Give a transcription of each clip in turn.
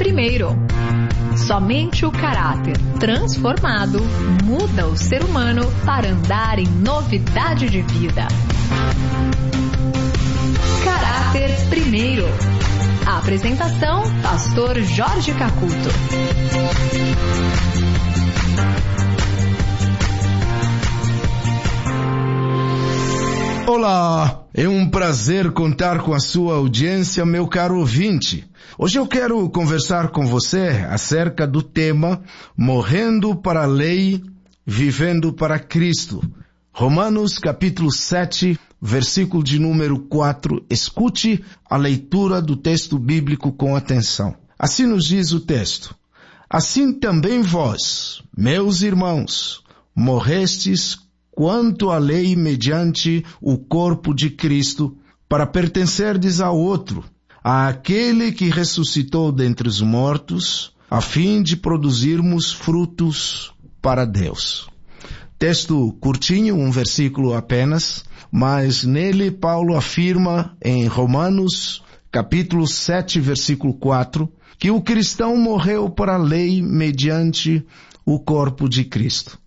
primeiro. Somente o caráter transformado muda o ser humano para andar em novidade de vida. Caráter primeiro. A apresentação, Pastor Jorge Cacuto. Olá, é um prazer contar com a sua audiência, meu caro ouvinte. Hoje eu quero conversar com você acerca do tema Morrendo para a Lei, Vivendo para Cristo. Romanos capítulo 7, versículo de número 4. Escute a leitura do texto bíblico com atenção. Assim nos diz o texto: Assim também vós, meus irmãos, morrestes quanto à lei mediante o corpo de Cristo, para pertencerdes a outro, àquele que ressuscitou dentre os mortos, a fim de produzirmos frutos para Deus. Texto curtinho, um versículo apenas, mas nele Paulo afirma em Romanos, capítulo 7, versículo 4, que o cristão morreu para a lei mediante o corpo de Cristo.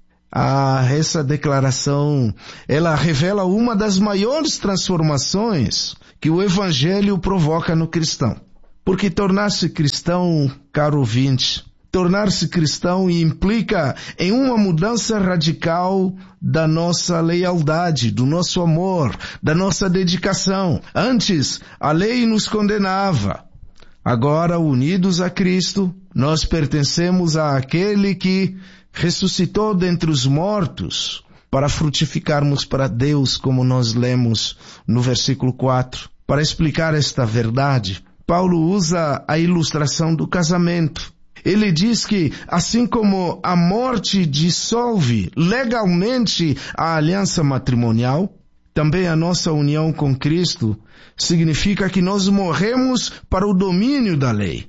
Essa declaração, ela revela uma das maiores transformações que o Evangelho provoca no cristão. Porque tornar-se cristão, caro ouvinte, tornar-se cristão implica em uma mudança radical da nossa lealdade, do nosso amor, da nossa dedicação. Antes, a lei nos condenava. Agora, unidos a Cristo, nós pertencemos àquele que ressuscitou dentre os mortos para frutificarmos para Deus, como nós lemos no versículo 4. Para explicar esta verdade, Paulo usa a ilustração do casamento. Ele diz que, assim como a morte dissolve legalmente a aliança matrimonial, também a nossa união com Cristo significa que nós morremos para o domínio da lei.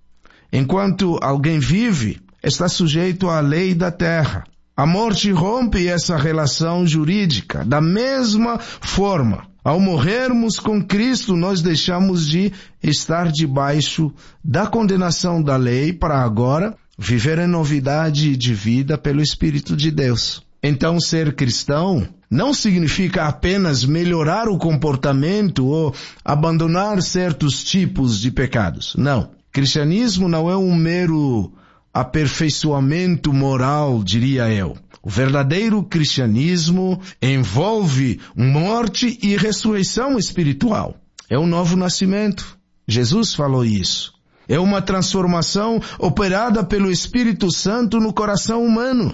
Enquanto alguém vive, está sujeito à lei da terra. A morte rompe essa relação jurídica. Da mesma forma, ao morrermos com Cristo, nós deixamos de estar debaixo da condenação da lei para agora viver em novidade de vida pelo Espírito de Deus. Então, ser cristão não significa apenas melhorar o comportamento ou abandonar certos tipos de pecados. Não. Cristianismo não é um mero aperfeiçoamento moral, diria eu. O verdadeiro cristianismo envolve morte e ressurreição espiritual. É um novo nascimento. Jesus falou isso. É uma transformação operada pelo Espírito Santo no coração humano.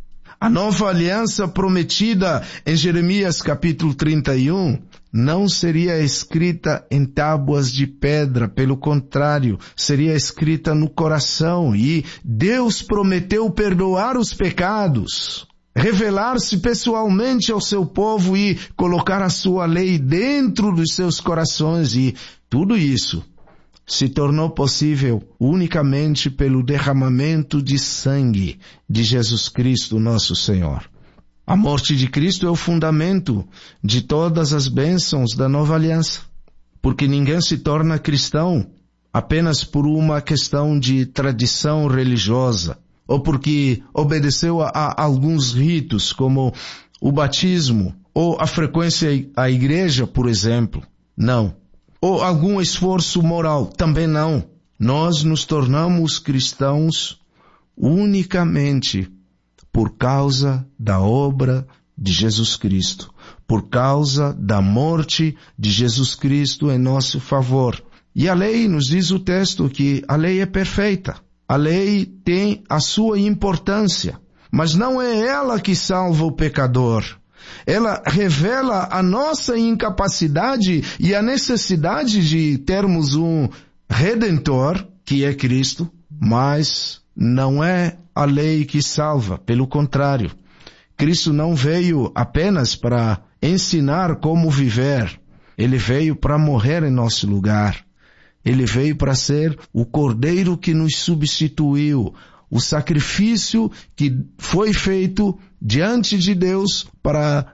A nova aliança prometida em Jeremias capítulo 31 não seria escrita em tábuas de pedra, pelo contrário, seria escrita no coração, e Deus prometeu perdoar os pecados, revelar-se pessoalmente ao seu povo e colocar a sua lei dentro dos seus corações, e tudo isso se tornou possível unicamente pelo derramamento de sangue de Jesus Cristo, nosso Senhor. A morte de Cristo é o fundamento de todas as bênçãos da nova aliança, porque ninguém se torna cristão apenas por uma questão de tradição religiosa, ou porque obedeceu a alguns ritos, como o batismo, ou a frequência à igreja, por exemplo. Não. Ou algum esforço moral. Também não. Nós nos tornamos cristãos unicamente por causa da obra de Jesus Cristo, por causa da morte de Jesus Cristo em nosso favor. E a lei, nos diz o texto, que a lei é perfeita. A lei tem a sua importância, mas não é ela que salva o pecador. Ela revela a nossa incapacidade e a necessidade de termos um Redentor, que é Cristo, mas não é a lei que salva, pelo contrário. Cristo não veio apenas para ensinar como viver, Ele veio para morrer em nosso lugar. Ele veio para ser o Cordeiro que nos substituiu, o sacrifício que foi feito diante de Deus para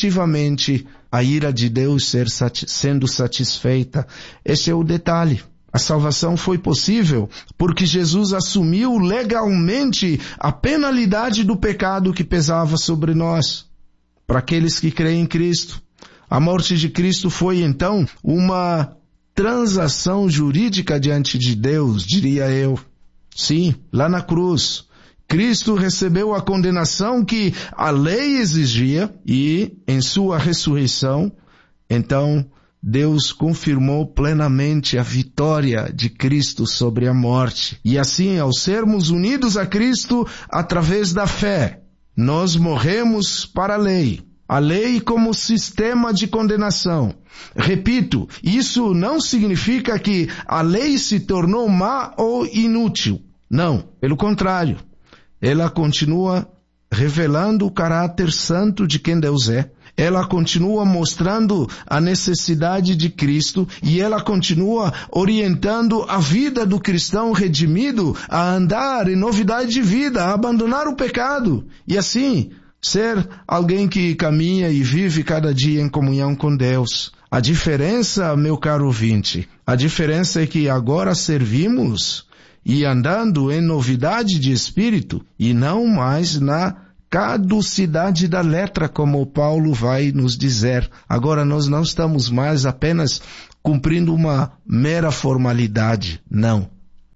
definitivamente a ira de Deus sendo satisfeita. Esse é o detalhe. A salvação foi possível porque Jesus assumiu legalmente a penalidade do pecado que pesava sobre nós. Para aqueles que creem em Cristo, a morte de Cristo foi então uma transação jurídica diante de Deus, diria eu. Sim, lá na cruz, Cristo recebeu a condenação que a lei exigia e, em sua ressurreição, então, Deus confirmou plenamente a vitória de Cristo sobre a morte. E assim, ao sermos unidos a Cristo através da fé, nós morremos para a lei. A lei como sistema de condenação. Repito, isso não significa que a lei se tornou má ou inútil. Não, pelo contrário. Ela continua revelando o caráter santo de quem Deus é. Ela continua mostrando a necessidade de Cristo e ela continua orientando a vida do cristão redimido a andar em novidade de vida, a abandonar o pecado e assim ser alguém que caminha e vive cada dia em comunhão com Deus. A diferença, meu caro ouvinte, a diferença é que agora servimos e andando em novidade de espírito e não mais na caducidade da letra, como Paulo vai nos dizer. Agora nós não estamos mais apenas cumprindo uma mera formalidade, não.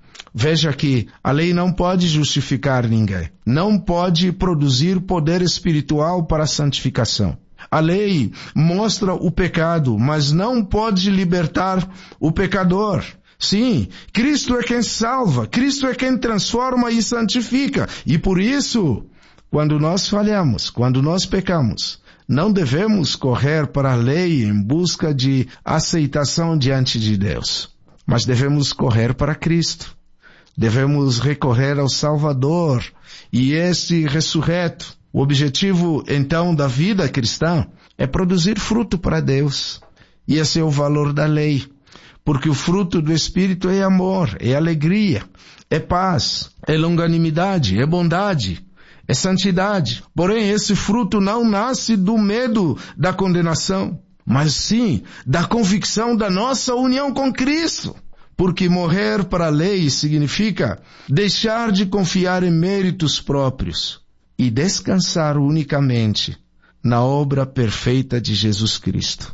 Veja que a lei não pode justificar ninguém, não pode produzir poder espiritual para a santificação. A lei mostra o pecado, mas não pode libertar o pecador. Sim, Cristo é quem salva, Cristo é quem transforma e santifica, e por isso, quando nós falhamos, quando nós pecamos, não devemos correr para a lei em busca de aceitação diante de Deus, mas devemos correr para Cristo. Devemos recorrer ao Salvador e este ressurreto. O objetivo, então, da vida cristã é produzir fruto para Deus. E esse é o valor da lei, porque o fruto do Espírito é amor, é alegria, é paz, é longanimidade, é bondade, é santidade. Porém, esse fruto não nasce do medo da condenação, mas sim da convicção da nossa união com Cristo. Porque morrer para a lei significa deixar de confiar em méritos próprios e descansar unicamente na obra perfeita de Jesus Cristo.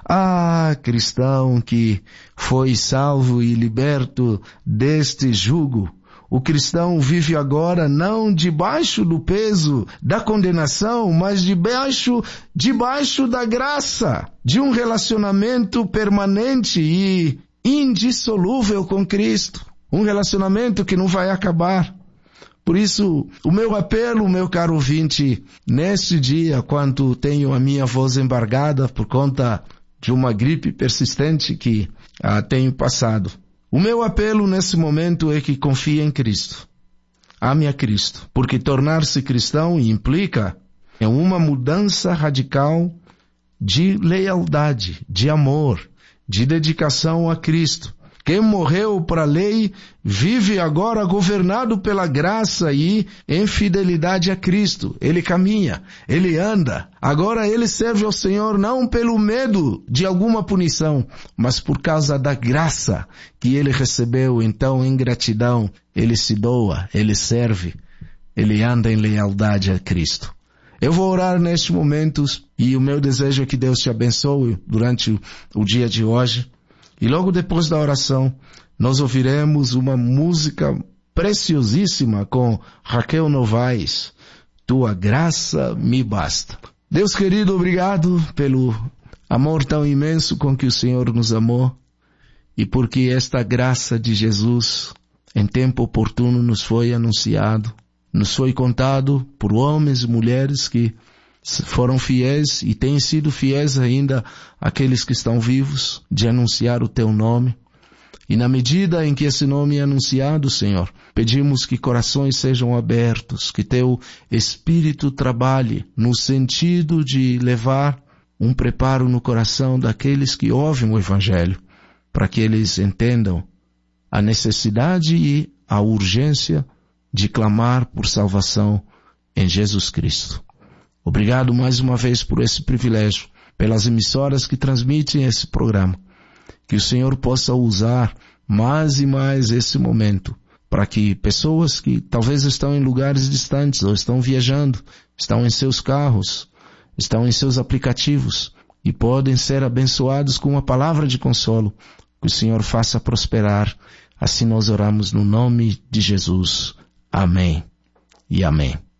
Ah, cristão que foi salvo e liberto deste jugo, o cristão vive agora não debaixo do peso da condenação, mas debaixo da graça, de um relacionamento permanente e indissolúvel com Cristo, um relacionamento que não vai acabar. Por isso, o meu apelo, meu caro ouvinte, neste dia, quando tenho a minha voz embargada por conta de uma gripe persistente que tenho passado, o meu apelo nesse momento é que confie em Cristo. Ame a Cristo, porque tornar-se cristão implica em uma mudança radical de lealdade, de amor, de dedicação a Cristo. Quem morreu para a lei vive agora governado pela graça e em fidelidade a Cristo. Ele caminha, ele anda. Agora ele serve ao Senhor não pelo medo de alguma punição, mas por causa da graça que ele recebeu. Então, em gratidão, ele se doa, ele serve, ele anda em lealdade a Cristo. Eu vou orar neste momento e o meu desejo é que Deus te abençoe durante o dia de hoje. E logo depois da oração, nós ouviremos uma música preciosíssima com Raquel Novaes, Tua Graça Me Basta. Deus querido, obrigado pelo amor tão imenso com que o Senhor nos amou e porque esta graça de Jesus em tempo oportuno nos foi anunciado. Nos foi contado por homens e mulheres que foram fiéis e têm sido fiéis ainda aqueles que estão vivos de anunciar o Teu nome. E na medida em que esse nome é anunciado, Senhor, pedimos que corações sejam abertos, que Teu Espírito trabalhe no sentido de levar um preparo no coração daqueles que ouvem o Evangelho, para que eles entendam a necessidade e a urgência de clamar por salvação em Jesus Cristo. Obrigado mais uma vez por esse privilégio, pelas emissoras que transmitem esse programa. Que o Senhor possa usar mais e mais esse momento, para que pessoas que talvez estão em lugares distantes, ou estão viajando, estão em seus carros, estão em seus aplicativos, e podem ser abençoados com uma palavra de consolo, que o Senhor faça prosperar. Assim nós oramos no nome de Jesus. Amém e amém.